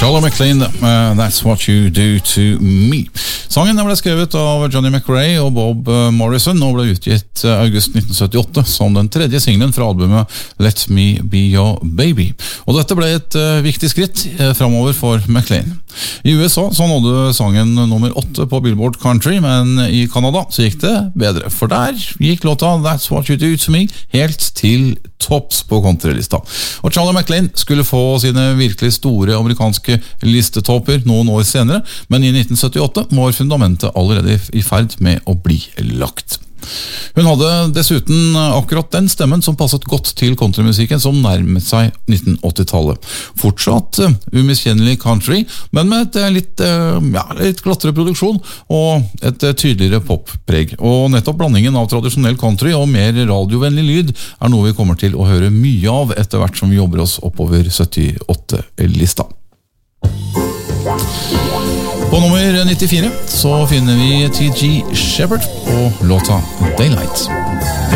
Charlie McLean, That's What You Do To Me. Sangen ble skrevet av Johnny McRae og Bob Morrison og ble utgitt august 1978 som den tredje singlen fra albumet Let Me Be Your Baby. Og dette ble et viktig skritt fremover for McLean. I USA så nådde sangen nummer 8 på Billboard Country, men i Canada så gikk det bedre. For der gikk låta That's What You Do To Me helt til topps på countrylista. Og Charlie McLean skulle få sine virkelig store amerikanske listetopper noen år senere, men i 1978 var fundamentet allerede i ferd med å bli lagt. Hun hadde dessuten akkurat den stemmen som passet godt til countrymusikken som nærmet seg 1980-tallet. Fortsatt umiskjennelig country, men med litt glattere produksjon og et tydeligere poppreg. Og nettopp blandingen av tradisjonell country og mer radiovennlig lyd er noe vi kommer til å høre mye av etter hvert som vi jobber oss oppover 78-lista. På nummer 94 så finner vi T.G. Shepherd og låta Daylight.